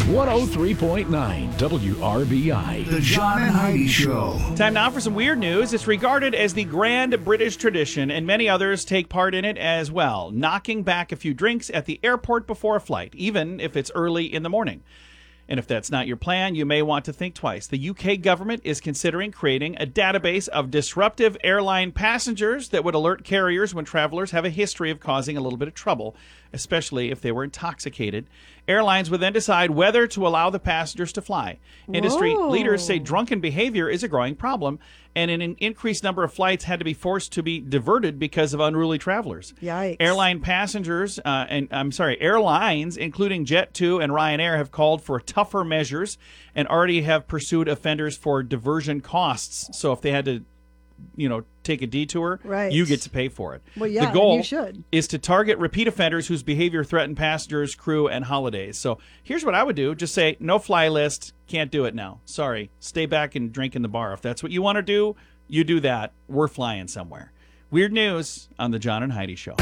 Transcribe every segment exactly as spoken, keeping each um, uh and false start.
one oh three point nine W R B I. The John and Heidi Show. Time now for some weird news. It's regarded as the grand British tradition, and many others take part in it as well, knocking back a few drinks at the airport before a flight, even if it's early in the morning. And if that's not your plan, you may want to think twice. The U K government is considering creating a database of disruptive airline passengers that would alert carriers when travelers have a history of causing a little bit of trouble, especially if they were intoxicated. Airlines would then decide whether to allow the passengers to fly. Industry Whoa. leaders say drunken behavior is a growing problem, and an increased number of flights had to be forced to be diverted because of unruly travelers. Yikes. Airline passengers, uh, and I'm sorry, airlines, including Jet two and Ryanair, have called for tougher measures and already have pursued offenders for diversion costs. So if they had to, you know, take a detour, Right. you get to pay for it. Well, yeah, the goal you should. is to target repeat offenders whose behavior threaten passengers, crew, and holidays. So here's what I would do. Just say, no fly list, can't do it now. Sorry. Stay back and drink in the bar. If that's what you want to do, you do that. We're flying somewhere. Weird news on the John and Heidi Show.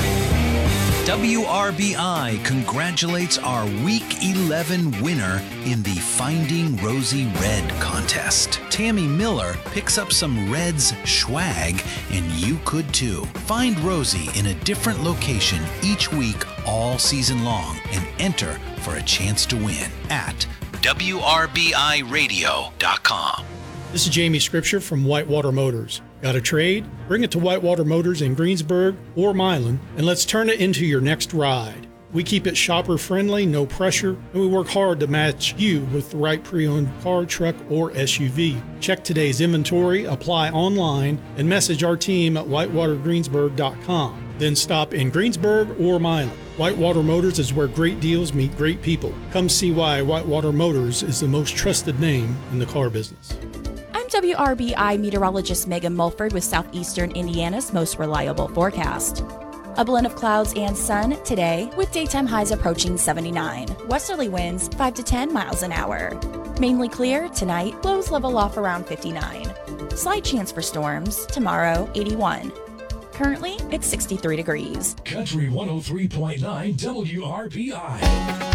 W R B I congratulates our Week eleven winner in the Finding Rosie Red contest. Tammy Miller picks up some Reds swag, and you could too. Find Rosie in a different location each week all season long and enter for a chance to win at W R B I radio dot com. This is Jamie Scripture from Whitewater Motors. Got a trade? Bring it to Whitewater Motors in Greensburg or Milan, and let's turn it into your next ride. We keep it shopper friendly, no pressure, and we work hard to match you with the right pre-owned car, truck, or S U V. Check today's inventory, apply online, and message our team at whitewater greensburg dot com. Then stop in Greensburg or Milan. Whitewater Motors is where great deals meet great people. Come see why Whitewater Motors is the most trusted name in the car business. I'm W R B I meteorologist Megan Mulford with Southeastern Indiana's most reliable forecast. A blend of clouds and sun today with daytime highs approaching seventy-nine. Westerly winds five to ten miles an hour. Mainly clear tonight, lows level off around fifty-nine. Slight chance for storms tomorrow, eighty-one. Currently, it's sixty-three degrees. Country one oh three point nine W R B I.